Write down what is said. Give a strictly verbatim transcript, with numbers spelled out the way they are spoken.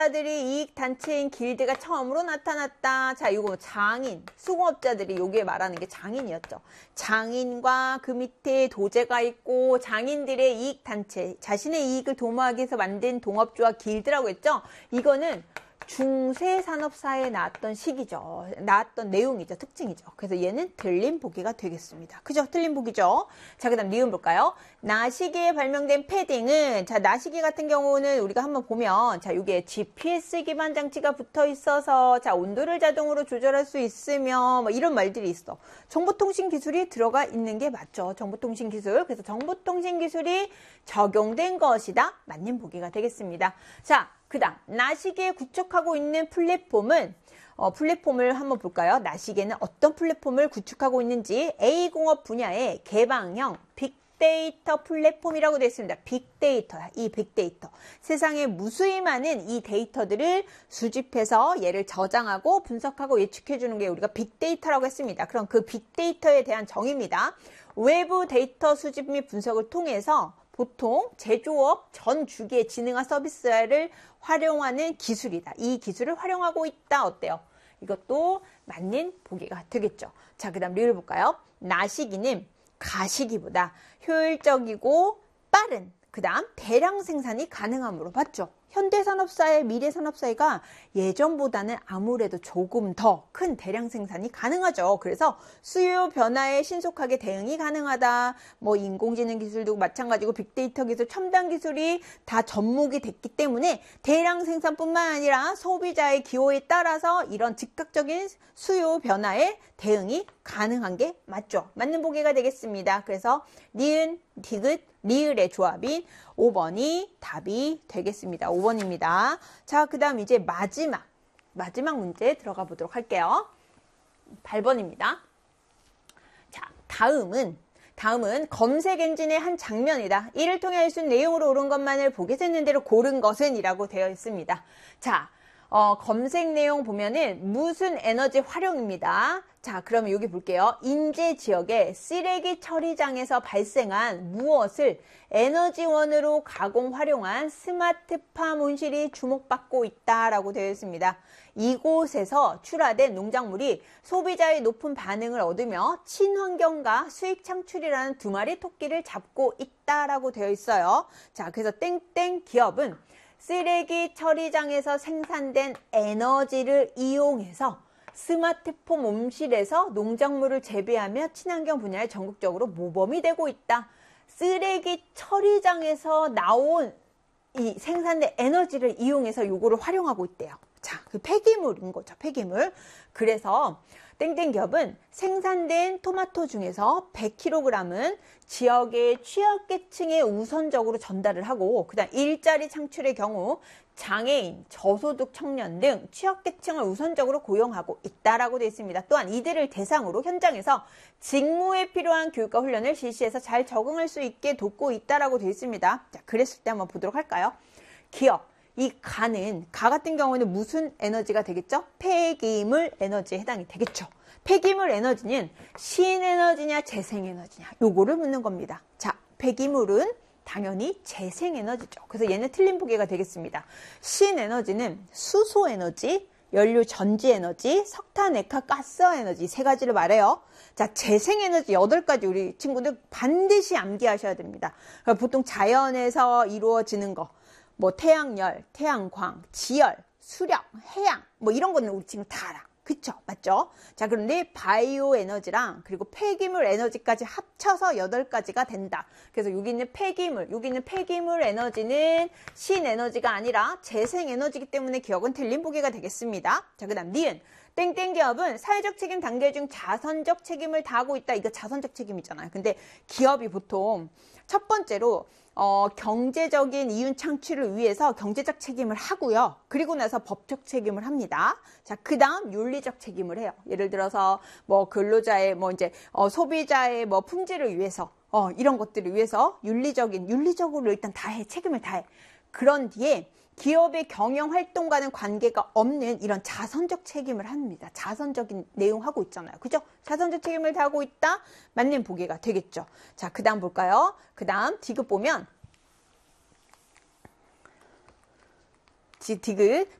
들이 이익 단체인 길드가 처음으로 나타났다. 자, 이거 장인, 수공업자들이 여기에 말하는 게 장인이었죠. 장인과 그 밑에 도제가 있고 장인들의 이익 단체, 자신의 이익을 도모하기 위해서 만든 동업주와 길드라고 했죠. 이거는 중세산업사에 나왔던 시기죠. 나왔던 내용이죠. 특징이죠. 그래서 얘는 틀린 보기가 되겠습니다. 그죠? 틀린 보기죠. 자, 그 다음 니은 볼까요? 나시기에 발명된 패딩은, 자, 나시기 같은 경우는 우리가 한번 보면, 자, 이게 지피에스 기반 장치가 붙어 있어서, 자, 온도를 자동으로 조절할 수 있으며, 뭐 이런 말들이 있어. 정보통신 기술이 들어가 있는 게 맞죠. 정보통신 기술. 그래서 정보통신 기술이 적용된 것이다. 맞는 보기가 되겠습니다. 자, 그 다음 나시계에 구축하고 있는 플랫폼은 어, 플랫폼을 한번 볼까요? 나시계는 어떤 플랫폼을 구축하고 있는지 에이공업 분야의 개방형 빅데이터 플랫폼이라고 되어 있습니다. 빅데이터야. 이 빅데이터. 세상에 무수히 많은 이 데이터들을 수집해서 얘를 저장하고 분석하고 예측해 주는 게 우리가 빅데이터라고 했습니다. 그럼 그 빅데이터에 대한 정의입니다. 외부 데이터 수집 및 분석을 통해서 보통 제조업 전 주기의 지능화 서비스를 활용하는 기술이다. 이 기술을 활용하고 있다. 어때요? 이것도 맞는 보기가 되겠죠. 자, 그 다음 리을 볼까요? 나시기는 가시기보다 효율적이고 빠른, 그 다음 대량 생산이 가능하므로 맞죠? 현대산업사회, 미래산업사회가 예전보다는 아무래도 조금 더 큰 대량 생산이 가능하죠. 그래서 수요 변화에 신속하게 대응이 가능하다. 뭐 인공지능 기술도 마찬가지고 빅데이터 기술, 첨단 기술이 다 접목이 됐기 때문에 대량 생산뿐만 아니라 소비자의 기호에 따라서 이런 즉각적인 수요 변화에 대응이 가능한 게 맞죠. 맞는 보기가 되겠습니다. 그래서 니은, 디귿, 리을의 조합인 오 번이 답이 되겠습니다. 오 번입니다. 자, 그 다음 이제 마지막, 마지막 문제 들어가 보도록 할게요. 팔 번입니다. 자, 다음은, 다음은 검색 엔진의 한 장면이다. 이를 통해 알 수 있는 내용으로 옳은 것만을 보게 되는 대로 고른 것은 이라고 되어 있습니다. 자, 어, 검색 내용 보면은 무슨 에너지 활용입니다. 자, 그러면 여기 볼게요. 인제 지역의 쓰레기 처리장에서 발생한 무엇을 에너지원으로 가공 활용한 스마트팜 온실이 주목받고 있다라고 되어 있습니다. 이곳에서 출하된 농작물이 소비자의 높은 반응을 얻으며 친환경과 수익 창출이라는 두 마리 토끼를 잡고 있다라고 되어 있어요. 자, 그래서 땡땡 기업은 쓰레기 처리장에서 생산된 에너지를 이용해서 스마트폼 온실에서 농작물을 재배하며 친환경 분야에 전국적으로 모범이 되고 있다. 쓰레기 처리장에서 나온 이 생산된 에너지를 이용해서 요거를 활용하고 있대요. 자, 그 폐기물인 거죠. 폐기물. 그래서 땡땡 기업은 생산된 토마토 중에서 백 킬로그램은 지역의 취약계층에 우선적으로 전달을 하고, 그 다음 일자리 창출의 경우 장애인, 저소득 청년 등 취약계층을 우선적으로 고용하고 있다라고 되어 있습니다. 또한 이들을 대상으로 현장에서 직무에 필요한 교육과 훈련을 실시해서 잘 적응할 수 있게 돕고 있다라고 되어 있습니다. 자, 그랬을 때 한번 보도록 할까요? 기업. 이 가는, 가 같은 경우는 무슨 에너지가 되겠죠? 폐기물 에너지에 해당이 되겠죠. 폐기물 에너지는 신에너지냐 재생에너지냐 요거를 묻는 겁니다. 자, 폐기물은 당연히 재생에너지죠. 그래서 얘는 틀린 보기가 되겠습니다. 신에너지는 수소에너지, 연료 전지에너지, 석탄, 액화, 가스에너지 세 가지를 말해요. 자, 재생에너지 여덟 가지 우리 친구들 반드시 암기하셔야 됩니다. 그러니까 보통 자연에서 이루어지는 거, 뭐 태양열, 태양광, 지열, 수력, 해양 뭐 이런 거는 우리 친구 다 알아. 그쵸? 맞죠? 자, 그런데 바이오 에너지랑 그리고 폐기물 에너지까지 합쳐서 여덟 가지가 된다. 그래서 여기 있는 폐기물, 여기 있는 폐기물 에너지는 신에너지가 아니라 재생에너지이기 때문에 기억은 틀린 보기가 되겠습니다. 자, 그 다음 니은. 땡땡 기업은 사회적 책임 단계 중 자선적 책임을 다하고 있다. 이거 자선적 책임이잖아요. 근데 기업이 보통 첫 번째로 어, 경제적인 이윤 창출을 위해서 경제적 책임을 하고요. 그리고 나서 법적 책임을 합니다. 자, 그 다음 윤리적 책임을 해요. 예를 들어서 뭐 근로자의 뭐 이제 어, 소비자의 뭐 품질을 위해서 어, 이런 것들을 위해서 윤리적인 윤리적으로 일단 다해 책임을 다해. 그런 뒤에 기업의 경영 활동과는 관계가 없는 이런 자선적 책임을 합니다. 자선적인 내용 하고 있잖아요. 그죠? 자선적 책임을 다하고 있다. 맞는 보기가 되겠죠. 자, 그 다음 볼까요? 그 다음 디귿 보면 디귿